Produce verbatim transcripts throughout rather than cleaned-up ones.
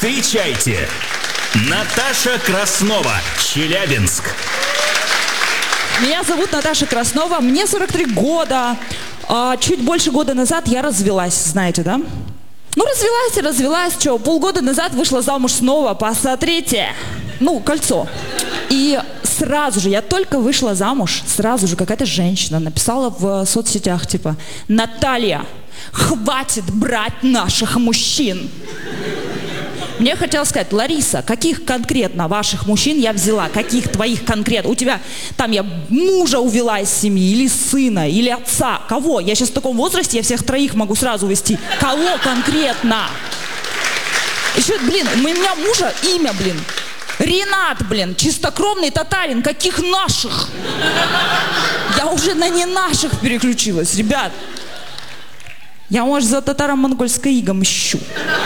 Встречайте, Наташа Краснова, Челябинск. Меня зовут Наташа Краснова, мне сорок три года. А, чуть больше года назад я развелась, знаете, да? Ну, развелась и развелась, что, полгода назад вышла замуж снова, посмотрите. Ну, кольцо. И сразу же, я только вышла замуж, сразу же какая-то женщина написала в соцсетях, типа: Наталья, хватит брать наших мужчин. Мне хотелось сказать: Лариса, каких конкретно ваших мужчин я взяла? Каких твоих конкретно? У тебя там я мужа увела из семьи, или сына, или отца. Кого? Я сейчас в таком возрасте, я всех троих могу сразу вести. Кого конкретно? Еще, блин, у меня мужа имя, блин, Ренат, блин, чистокровный татарин. Каких наших? Я уже на не наших переключилась, ребят. Я, может, за татаро-монгольской игом ищу.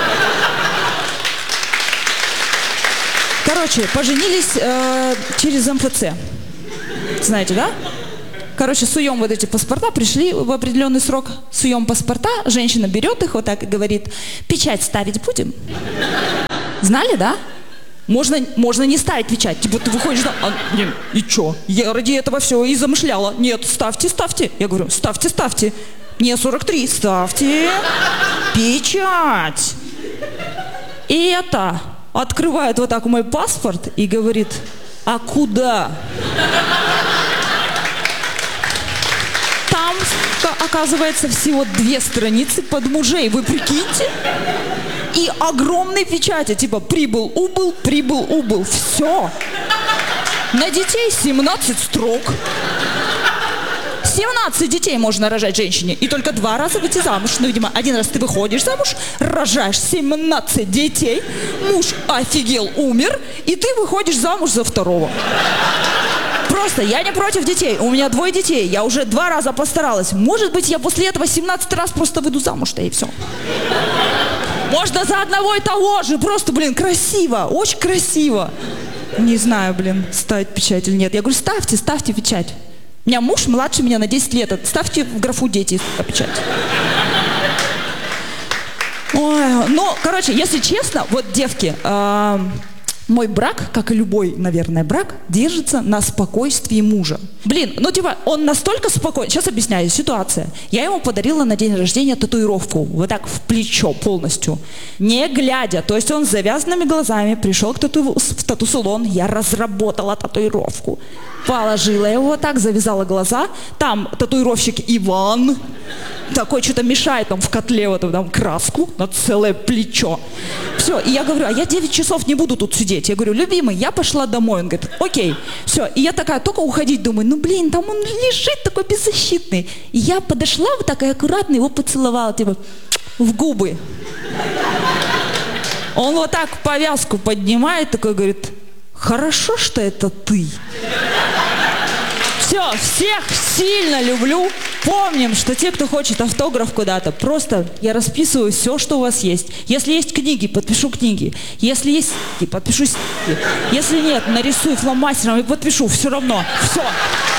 Короче, поженились э, через эм эф цэ. Знаете, да? Короче, суем вот эти паспорта, пришли в определенный срок, суем паспорта, женщина берет их вот так и говорит: печать ставить будем? Знали, да? Можно, можно не ставить печать. Типа ты выходишь, да, а, блин, и чё? Я ради этого все и замышляла. Нет, ставьте, ставьте. Я говорю: ставьте, ставьте. Мне сорок три, ставьте печать. И это... открывает вот так мой паспорт и говорит: а куда? Там, оказывается, всего две страницы под мужей, вы прикиньте? И огромные печати, типа прибыл, убыл, прибыл, убыл, все. На детей семнадцать строк. семнадцать детей можно рожать женщине, и только два раза выйти замуж. Ну, видимо, один раз ты выходишь замуж, рожаешь семнадцать детей, муж офигел, умер, и ты выходишь замуж за второго. Просто я не против детей, у меня двое детей, я уже два раза постаралась. Может быть, я после этого семнадцать раз просто выйду замуж-то, и все. Можно за одного и того же, просто, блин, красиво, очень красиво. Не знаю, блин, ставить печать или нет. Я говорю: ставьте, ставьте печать. У меня муж младше меня на десять лет. Ставьте в графу «дети» печать. Ой, ну, короче, если честно, вот, девки, э, мой брак, как и любой, наверное, брак, держится на спокойствии мужа. Блин, ну типа, он настолько спокойный. Сейчас объясняю ситуацию. Я ему подарила на день рождения татуировку. Вот так в плечо полностью. Не глядя. То есть он с завязанными глазами пришел к тату... в тату-салон. Я разработала татуировку. Положила его вот так, завязала глаза. Там татуировщик Иван. Такой что-то мешает там в котле вот там краску на целое плечо. Все, и я говорю: а я девять часов не буду тут сидеть. Я говорю: любимый, я пошла домой. Он говорит: окей. Все, и я такая, только уходить, думаю: ну блин, там он лежит такой беззащитный. И я подошла вот так и аккуратно его поцеловала, типа в губы. Он вот так повязку поднимает, такой говорит: хорошо, что это ты. Все, всех сильно люблю. Помним, что те, кто хочет автограф куда-то, просто я расписываю все, что у вас есть. Если есть книги, подпишу книги. Если есть подпишу. Если нет, нарисую фломастером и подпишу. Все равно. Все.